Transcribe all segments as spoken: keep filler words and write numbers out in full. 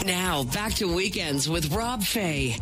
Now, back to Weekends with Rob Fay.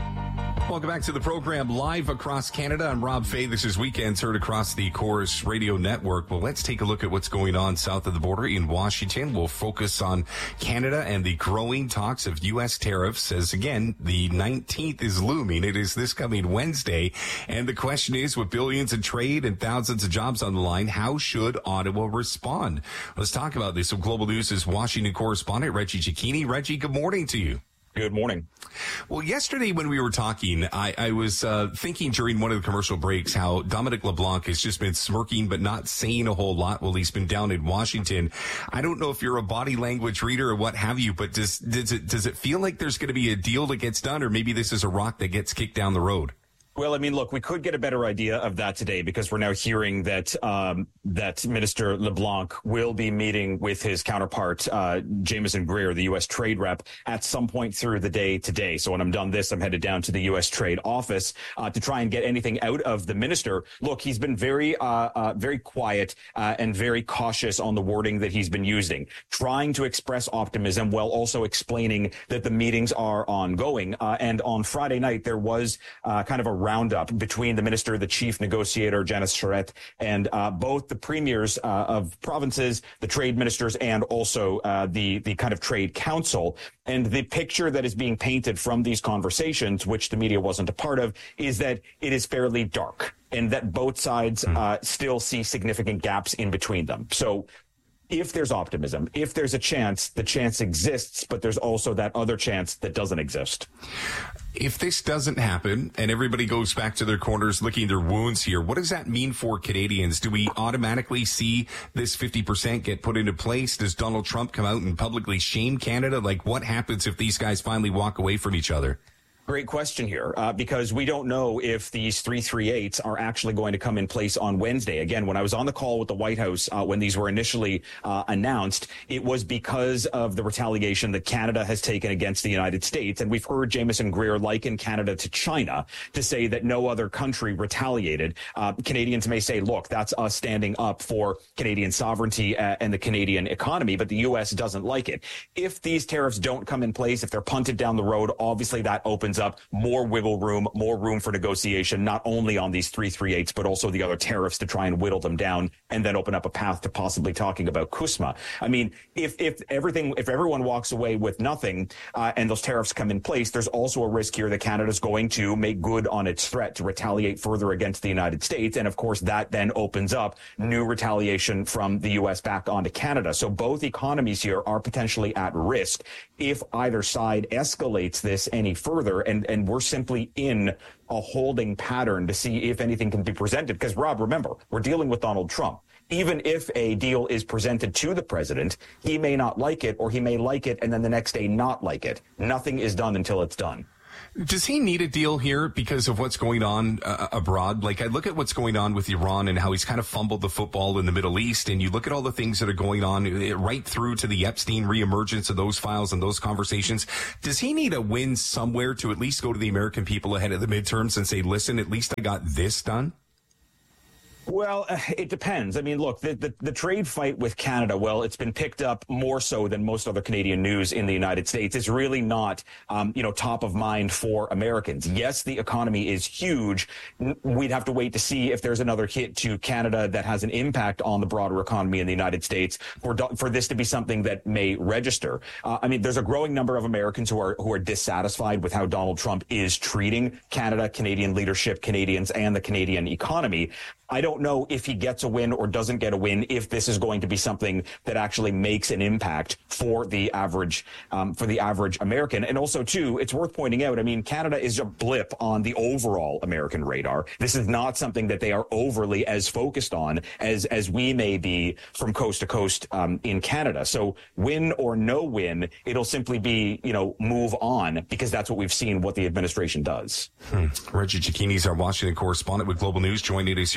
Welcome back to the program, live across Canada. I'm Rob Fay. This is Weekends, heard across the Chorus Radio Network. Well, let's take a look at what's going on south of the border in Washington. We'll focus on Canada and the growing talks of U S tariffs, as again, the nineteenth is looming. It is this coming Wednesday. And the question is, with billions in trade and thousands of jobs on the line, how should Ottawa respond? Let's talk about this. So Global News' Washington correspondent, Reggie Cecchini. Reggie, good morning to you. Good morning. Well, yesterday when we were talking, I, I was uh, thinking during one of the commercial breaks how Dominic LeBlanc has just been smirking but not saying a whole lot while he's been down in Washington. I don't know if you're a body language reader or what have you, but does, does it does it feel like there's going to be a deal that gets done, or maybe this is a rock that gets kicked down the road? Well, I mean, look, we could get a better idea of that today because we're now hearing that um, that Minister LeBlanc will be meeting with his counterpart, uh, Jamieson Greer, the U S trade rep, at some point through the day today. So when I'm done this, I'm headed down to the U S trade office uh, to try and get anything out of the minister. Look, he's been very, uh, uh, very quiet uh, and very cautious on the wording that he's been using, trying to express optimism while also explaining that the meetings are ongoing. Uh, and on Friday night, there was uh, kind of a roundup between the minister, the chief negotiator, Janice Charette, and uh, both the premiers uh, of provinces, the trade ministers, and also uh, the, the kind of trade council. And the picture that is being painted from these conversations, which the media wasn't a part of, is that it is fairly dark and that both sides uh, still see significant gaps in between them. So if there's optimism, if there's a chance, the chance exists, but there's also that other chance that doesn't exist. If this doesn't happen and everybody goes back to their corners licking their wounds here, what does that mean for Canadians? Do we automatically see this fifty percent get put into place? Does Donald Trump come out and publicly shame Canada? Like, what happens if these guys finally walk away from each other? Great question here, uh, because we don't know if these three thirty-eights are actually going to come in place on Wednesday. Again, when I was on the call with the White House, uh, when these were initially uh, announced, it was because of the retaliation that Canada has taken against the United States. And we've heard Jamieson Greer liken Canada to China to say that no other country retaliated. Uh, Canadians may say, look, that's us standing up for Canadian sovereignty uh, and the Canadian economy, but the U S doesn't like it. If these tariffs don't come in place, if they're punted down the road, obviously that opens up more wiggle room, more room for negotiation, not only on these three thirty-eights, but also the other tariffs to try and whittle them down and then open up a path to possibly talking about CUSMA. I mean, if if everything, if everyone walks away with nothing uh, and those tariffs come in place, there's also a risk here that Canada's going to make good on its threat to retaliate further against the United States. And of course, that then opens up new retaliation from the U S back onto Canada. So both economies here are potentially at risk if either side escalates this any further. And, and we're simply in a holding pattern to see if anything can be presented. Because, Rob, remember, we're dealing with Donald Trump. Even if a deal is presented to the president, he may not like it, or he may like it and then the next day not like it. Nothing is done until it's done. Does he need a deal here because of what's going on uh, abroad? Like, I look at what's going on with Iran and how he's kind of fumbled the football in the Middle East, and you look at all the things that are going on right through to the Epstein reemergence of those files and those conversations. Does he need a win somewhere to at least go to the American people ahead of the midterms and say, listen, at least I got this done? Well, uh, it depends. I mean, look, the, the, the trade fight with Canada, well, it's been picked up more so than most other Canadian news in the United States. It's really not, um, you know, top of mind for Americans. Yes, the economy is huge. We'd have to wait to see if there's another hit to Canada that has an impact on the broader economy in the United States for for this to be something that may register. Uh, I mean, there's a growing number of Americans who are who are dissatisfied with how Donald Trump is treating Canada, Canadian leadership, Canadians, and the Canadian economy. I don't know if he gets a win or doesn't get a win, if this is going to be something that actually makes an impact for the average, um, for the average American. And also, too, it's worth pointing out, I mean, Canada is a blip on the overall American radar. This is not something that they are overly as focused on as, as we may be from coast to coast, um, in Canada. So win or no win, it'll simply be, you know, move on, because that's what we've seen what the administration does. Hmm. Reggie Cecchini is our Washington correspondent with Global News, joining us here on Weekend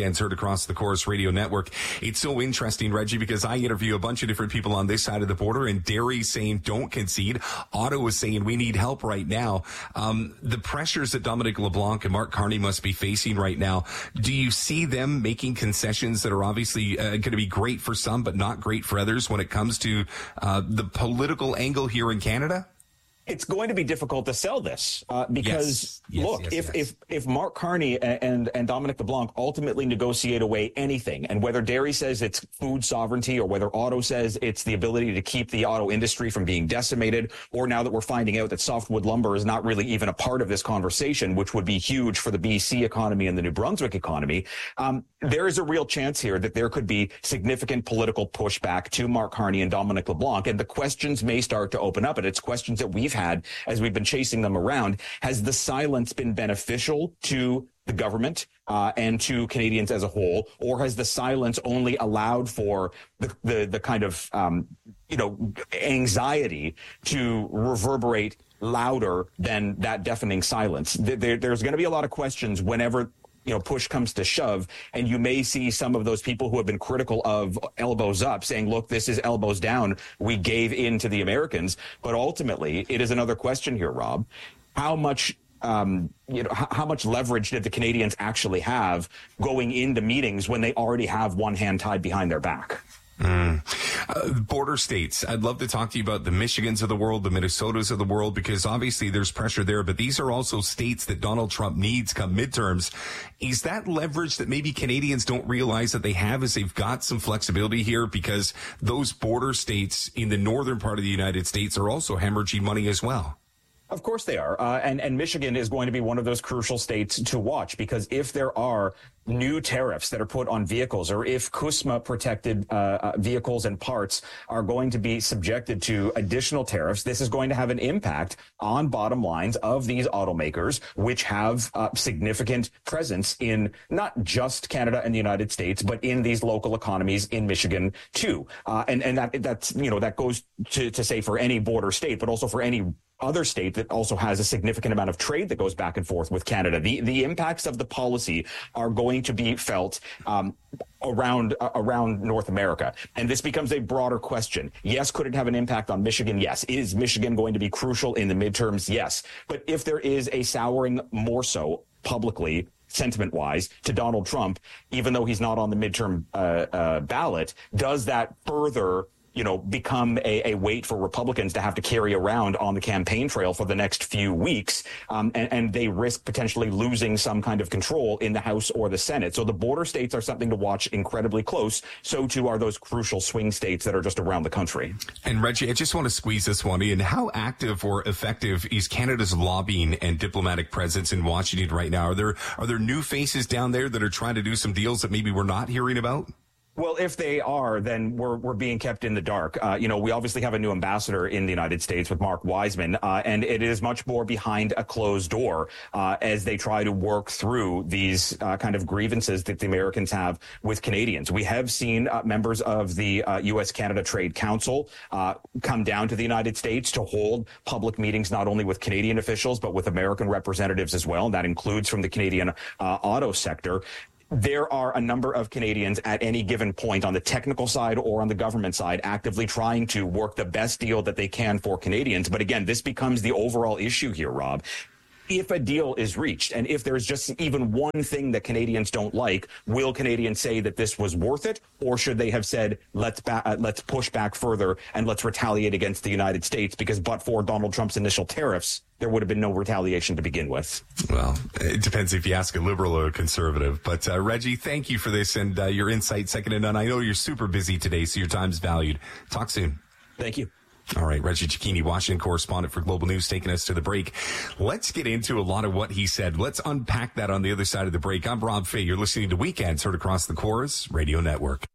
Weekends, heard across the Chorus Radio Network. It's so interesting, Reggie, because I interview a bunch of different people on this side of the border, and Derry's saying don't concede. Ottawa's saying we need help right now. Um, the pressures that Dominic LeBlanc and Mark Carney must be facing right now, do you see them making concessions that are obviously uh, going to be great for some but not great for others when it comes to uh, the political angle here in Canada? It's going to be difficult to sell this uh, because, yes. Yes, look, yes, if, yes. if if Mark Carney and, and Dominic LeBlanc ultimately negotiate away anything, and whether Derry says it's food sovereignty or whether Otto says it's the ability to keep the auto industry from being decimated, or now that we're finding out that softwood lumber is not really even a part of this conversation, which would be huge for the B C economy and the New Brunswick economy, um, there is a real chance here that there could be significant political pushback to Mark Carney and Dominic LeBlanc, and the questions may start to open up, and it's questions that we've had as we've been chasing them around. Has the silence been beneficial to the government uh, and to Canadians as a whole, or has the silence only allowed for the the, the kind of um, you know anxiety to reverberate louder than that deafening silence? There, there's going to be a lot of questions whenever you know, push comes to shove, and you may see some of those people who have been critical of elbows up saying, look, this is elbows down. We gave in to the Americans. But ultimately, it is another question here, Rob. How much Um, you know, how, how much leverage did the Canadians actually have going into meetings when they already have one hand tied behind their back? Mm. Uh, border states. I'd love to talk to you about the Michigans of the world, the Minnesotas of the world, because obviously there's pressure there, but these are also states that Donald Trump needs come midterms. Is that leverage that maybe Canadians don't realize that they have, as they've got some flexibility here, because those border states in the northern part of the United States are also hemorrhaging money as well? Of course they are. Uh, and, and Michigan is going to be one of those crucial states to watch, because if there are new tariffs that are put on vehicles, or if CUSMA protected uh, uh, vehicles and parts are going to be subjected to additional tariffs, this is going to have an impact on bottom lines of these automakers, which have uh, significant presence in not just Canada and the United States, but in these local economies in Michigan too. Uh, and and that that's you know that goes to to say for any border state, but also for any other state that also has a significant amount of trade that goes back and forth with Canada. The the impacts of the policy are going to be felt um, around uh, around North America. And this becomes a broader question. Yes, could it have an impact on Michigan? Yes. Is Michigan going to be crucial in the midterms? Yes. But if there is a souring more so publicly, sentiment-wise, to Donald Trump, even though he's not on the midterm uh, uh, ballot, does that further you know, become a, a weight for Republicans to have to carry around on the campaign trail for the next few weeks, um, and, and they risk potentially losing some kind of control in the House or the Senate. So the border states are something to watch incredibly close. So too are those crucial swing states that are just around the country. And Reggie, I just want to squeeze this one in. How active or effective is Canada's lobbying and diplomatic presence in Washington right now? Are there are there new faces down there that are trying to do some deals that maybe we're not hearing about? Well, if they are, then we're we're being kept in the dark. Uh, you know, we obviously have a new ambassador in the United States with Mark Wiseman, uh, and it is much more behind a closed door uh, as they try to work through these uh, kind of grievances that the Americans have with Canadians. We have seen uh, members of the uh, U S Canada Trade Council uh, come down to the United States to hold public meetings, not only with Canadian officials, but with American representatives as well. And that includes from the Canadian uh, auto sector. There are a number of Canadians at any given point on the technical side or on the government side actively trying to work the best deal that they can for Canadians. But again, this becomes the overall issue here, Rob. If a deal is reached, and if there's just even one thing that Canadians don't like, will Canadians say that this was worth it, or should they have said, let's ba- uh, let's push back further and let's retaliate against the United States, because but for Donald Trump's initial tariffs, there would have been no retaliation to begin with. Well, it depends if you ask a liberal or a conservative. But uh, Reggie, thank you for this and uh, your insight, second to none. I know you're super busy today, so your time's valued. Talk soon. Thank you. All right, Reggie Cecchini, Washington correspondent for Global News, taking us to the break. Let's get into a lot of what he said. Let's unpack that on the other side of the break. I'm Rob Fay. You're listening to Weekends, heard across the Chorus Radio Network.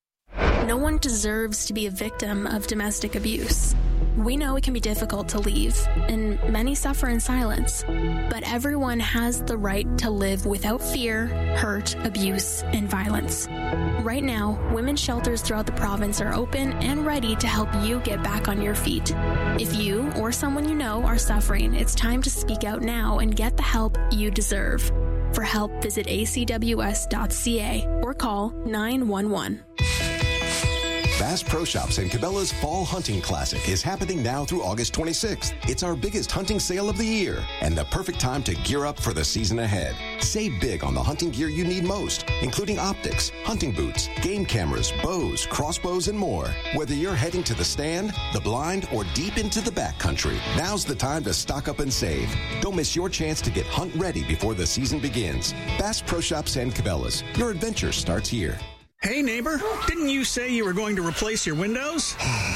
No one deserves to be a victim of domestic abuse. We know it can be difficult to leave, and many suffer in silence. But everyone has the right to live without fear, hurt, abuse, and violence. Right now, women's shelters throughout the province are open and ready to help you get back on your feet. If you or someone you know are suffering, it's time to speak out now and get the help you deserve. For help, visit a c w s dot c a or call nine one one. Bass Pro Shops and Cabela's Fall Hunting Classic is happening now through August twenty-sixth. It's our biggest hunting sale of the year and the perfect time to gear up for the season ahead. Save big on the hunting gear you need most, including optics, hunting boots, game cameras, bows, crossbows, and more. Whether you're heading to the stand, the blind, or deep into the backcountry, now's the time to stock up and save. Don't miss your chance to get hunt ready before the season begins. Bass Pro Shops and Cabela's. Your adventure starts here. Hey, neighbor, didn't you say you were going to replace your windows?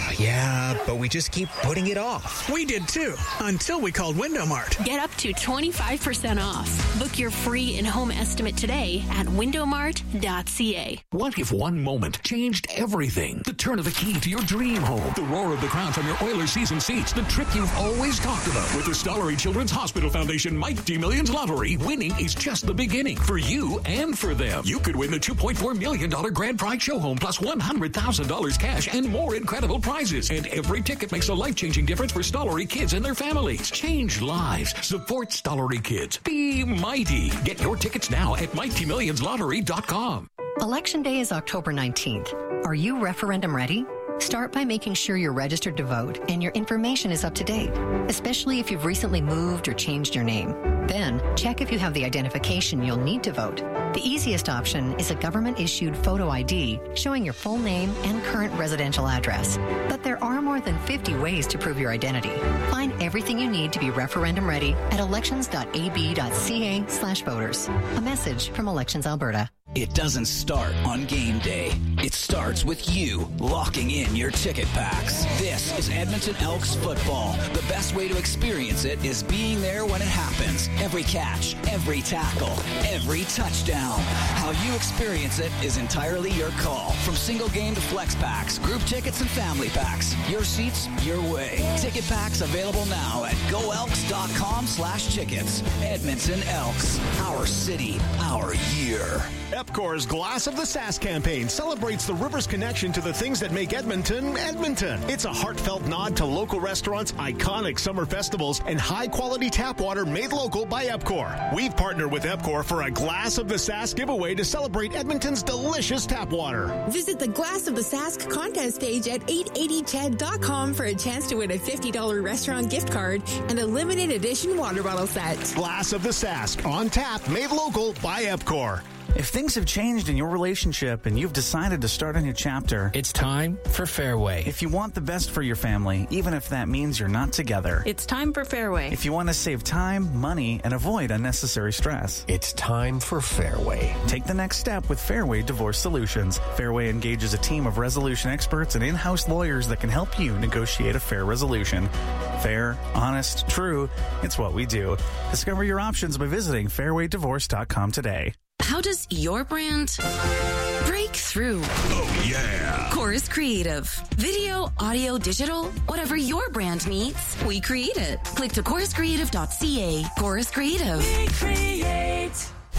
Yeah, but we just keep putting it off. We did too, until we called Window Mart. Get up to twenty-five percent off. Book your free in-home estimate today at window mart dot c a. What if one moment changed everything? The turn of the key to your dream home. The roar of the crowd from your Oilers season seats. The trip you've always talked about. With the Stollery Children's Hospital Foundation Mike D. Millions Lottery, winning is just the beginning for you and for them. You could win the two point four million dollars Grand Prix show home plus one hundred thousand dollars cash and more incredible prizes. And every ticket makes a life-changing difference for Stollery kids and their families. Change lives. Support Stollery kids. Be mighty. Get your tickets now at mighty millions lottery dot com. Election Day is October nineteenth. Are you referendum ready? Start by making sure you're registered to vote and your information is up to date, especially if you've recently moved or changed your name. Then, check if you have the identification you'll need to vote. The easiest option is a government-issued photo I D showing your full name and current residential address. But there are more than fifty ways to prove your identity. Find everything you need to be referendum ready at elections dot a b dot c a slash voters. A message from Elections Alberta. It doesn't start on game day. It starts with you locking in your ticket packs. This is Edmonton Elks football. The best way to experience it is being there when it happens. Every catch, every tackle, every touchdown. How you experience it is entirely your call. From single game to flex packs, group tickets and family packs. Your seats, your way. Ticket packs available now at go elks dot com slash tickets. Edmonton Elks. Our city, our year. EPCOR's Glass of the Sask campaign celebrates the river's connection to the things that make Edmonton, Edmonton. It's a heartfelt nod to local restaurants, iconic summer festivals, and high-quality tap water made local by EPCOR. We've partnered with EPCOR for a Glass of the Sask giveaway to celebrate Edmonton's delicious tap water. Visit the Glass of the Sask contest page at eight eighty C H E D dot com for a chance to win a fifty dollars restaurant gift card and a limited edition water bottle set. Glass of the Sask, on tap, made local by EPCOR. If things have changed in your relationship and you've decided to start a new chapter, it's time for Fairway. If you want the best for your family, even if that means you're not together, it's time for Fairway. If you want to save time, money, and avoid unnecessary stress, it's time for Fairway. Take the next step with Fairway Divorce Solutions. Fairway engages a team of resolution experts and in-house lawyers that can help you negotiate a fair resolution. Fair, honest, true, it's what we do. Discover your options by visiting fairway divorce dot com today. How does your brand break through? Oh, yeah. Chorus Creative. Video, audio, digital, whatever your brand needs, we create it. Click to chorus creative dot c a. Chorus Creative. We create.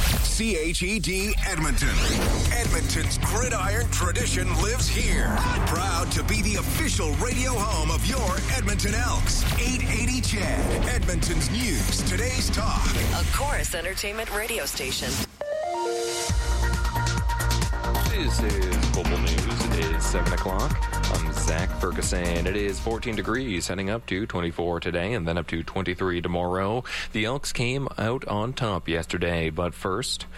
C H E D Edmonton. Edmonton's gridiron tradition lives here. Proud to be the official radio home of your Edmonton Elks. eight eighty C H E D, Edmonton's news, today's talk. A Chorus Entertainment radio station. This is Global News. It is seven o'clock. I'm Zach Ferguson. It is fourteen degrees, heading up to twenty-four today and then up to twenty-three tomorrow. The Elks came out on top yesterday, but first...